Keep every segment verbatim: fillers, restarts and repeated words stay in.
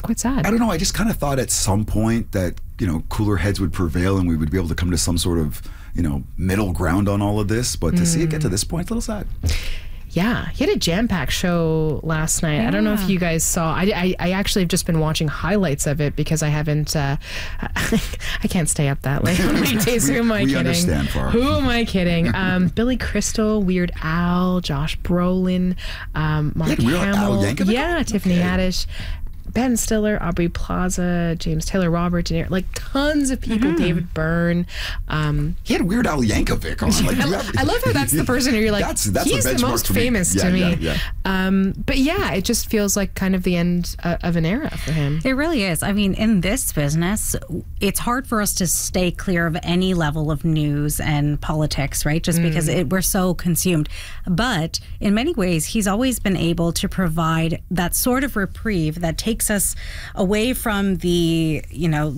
quite sad. I don't know. I just kind of thought at some point that, you know, cooler heads would prevail and we would be able to come to some sort of, you know, middle ground on all of this. But to mm. see it get to this point, it's a little sad. Yeah, he had a jam-packed show last night. Yeah. I don't know if you guys saw. I, I, I actually have just been watching highlights of it because I haven't. Uh, I can't stay up that late on weekdays. we, Who am I we kidding? Understand, Farah. Who am I kidding? Um, Billy Crystal, Weird Al, Josh Brolin, um, Mark Weird Hamill, Al Yankovic? yeah, Tiffany Okay. Haddish. Ben Stiller, Aubrey Plaza, James Taylor, Robert De Niro, like tons of people, mm-hmm. David Byrne. Um, he had Weird Al Yankovic on. Like, I, have, I love how that's the person who you're like, that's, that's he's the most famous yeah, to me. Yeah, yeah. Um, but yeah, it just feels like kind of the end uh, of an era for him. It really is. I mean, in this business, it's hard for us to stay clear of any level of news and politics, right? Just mm. because it, we're so consumed. But in many ways, he's always been able to provide that sort of reprieve that takes us away from the, you know,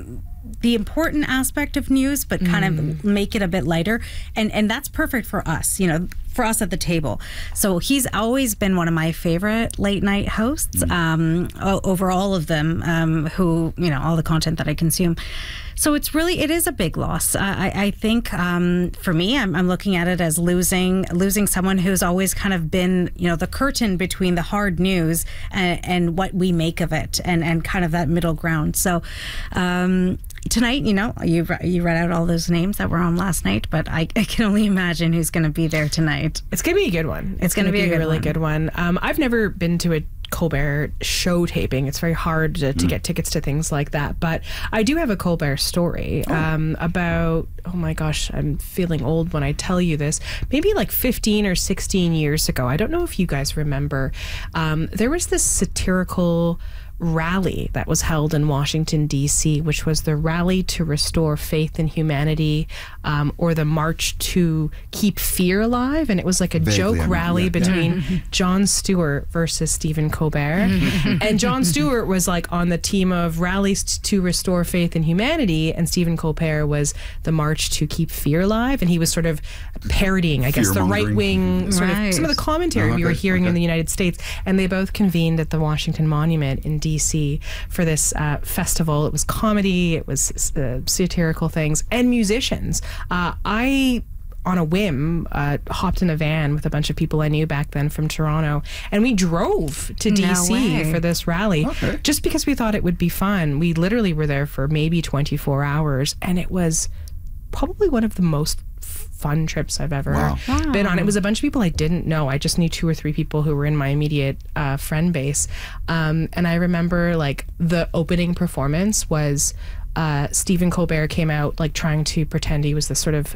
the important aspect of news, but kind mm. of make it a bit lighter. And and that's perfect for us, you know, for us at the table. So he's always been one of my favorite late night hosts mm. um, over all of them, um, who, you know, all the content that I consume. So it's really, it is a big loss. Uh, I, I think um, for me, I'm, I'm looking at it as losing losing someone who's always kind of been, you know, the curtain between the hard news and, and what we make of it, and, and kind of that middle ground. So um, tonight, you know, you you read out all those names that were on last night, but I, I can only imagine who's going to be there tonight. It's going to be a good one. It's, it's going to be, be a, a really one. good one. Um, I've never been to a Colbert show taping. It's very hard to, to mm. get tickets to things like that, but I do have a Colbert story oh. um, about, oh my gosh, I'm feeling old when I tell you this, maybe like fifteen or sixteen years ago. I don't know if you guys remember. Um, there was this satirical rally that was held in Washington, D C, which was the Rally to Restore Faith in Humanity, um, or the March to Keep Fear Alive. And it was like a Vaguely, joke I mean, rally yeah, between yeah. Jon Stewart versus Stephen Colbert. And Jon Stewart was like on the team of Rallies to Restore Faith in Humanity, and Stephen Colbert was the March to Keep Fear Alive. And he was sort of parodying, I guess, the right-wing sort right. of some of the commentary oh, okay, we were hearing okay. in the United States. And they both convened at the Washington Monument in D C for this uh, festival. It was comedy, it was uh, satirical things, and musicians. Uh, I, on a whim, uh, hopped in a van with a bunch of people I knew back then from Toronto, and we drove to D C no for this rally, okay. just because we thought it would be fun. We literally were there for maybe twenty-four hours, and it was probably one of the most fun trips I've ever wow. Wow. been on. It was a bunch of people I didn't know. I just knew two or three people who were in my immediate uh, friend base. Um, and I remember like the opening performance was uh, Stephen Colbert came out like trying to pretend he was this sort of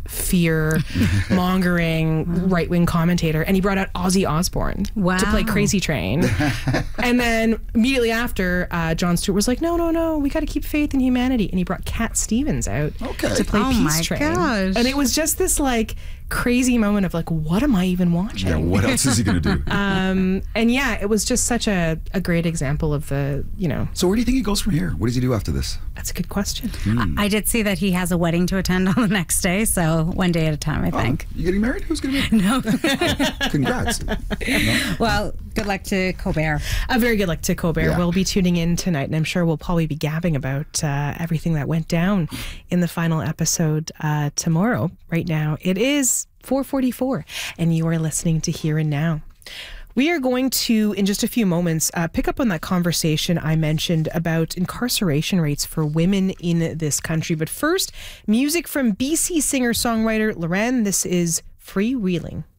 fear-mongering right-wing commentator, and he brought out Ozzy Osbourne wow. to play Crazy Train. And then immediately after, uh, Jon Stewart was like, no, no, no, we got to keep faith in humanity. And he brought Cat Stevens out okay. to play oh Peace my Train. Gosh. And it was just this like crazy moment of like, what am I even watching? Yeah, what else is he going to do? um, and yeah, it was just such a, a great example of the, you know. So where do you think he goes from here? What does he do after this? That's a good question. Hmm. I did see that he has a wedding to attend on the next day, so one day at a time, I oh, think. You getting married? Who's going to be? No. Congrats. No? Well, good luck to Colbert. A very good luck to Colbert. Yeah. We'll be tuning in tonight, and I'm sure we'll probably be gabbing about uh, everything that went down in the final episode uh, tomorrow. Right now, it is four forty-four, and you are listening to Here and Now. We are going to, in just a few moments, uh, pick up on that conversation I mentioned about incarceration rates for women in this country. But first, music from B C singer-songwriter Loren. This is Freewheeling.